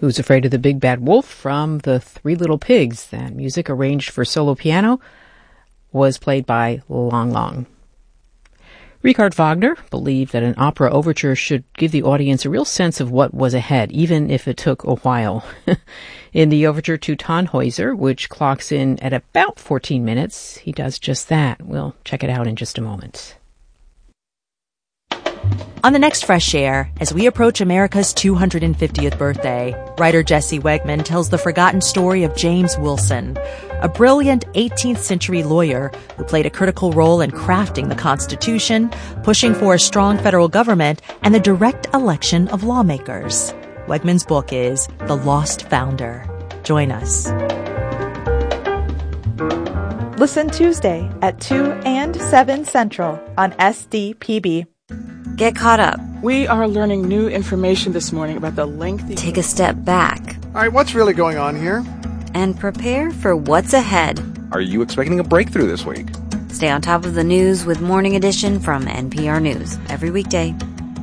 Who's Afraid of the Big Bad Wolf from The Three Little Pigs. That music, arranged for solo piano, was played by Lang Lang. Richard Wagner believed that an opera overture should give the audience a real sense of what was ahead, even if it took a while. In the overture to Tannhäuser, which clocks in at about 14 minutes, he does just that. We'll check it out in just a moment. On the next Fresh Air, as we approach America's 250th birthday, writer Jesse Wegman tells the forgotten story of James Wilson, a brilliant 18th century lawyer who played a critical role in crafting the Constitution, pushing for a strong federal government, and the direct election of lawmakers. Wegman's book is The Lost Founder. Join us. Listen Tuesday at 2 and 7 Central on SDPB. Get caught up. We are learning new information this morning about the lengthy... Take a step back. All right, what's really going on here? And prepare for what's ahead. Are you expecting a breakthrough this week? Stay on top of the news with Morning Edition from NPR News every weekday.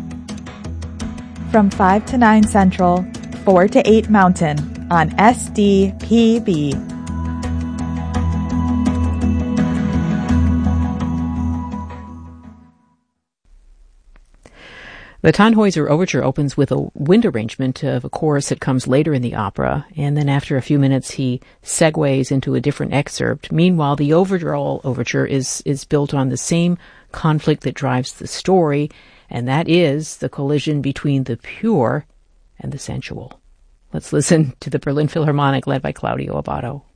From 5 to 9 Central, 4 to 8 Mountain on SDPB. The Tannhäuser Overture opens with a wind arrangement of a chorus that comes later in the opera, and then after a few minutes he segues into a different excerpt. Meanwhile, the overall overture is built on the same conflict that drives the story, and that is the collision between the pure and the sensual. Let's listen to the Berlin Philharmonic led by Claudio Abbado.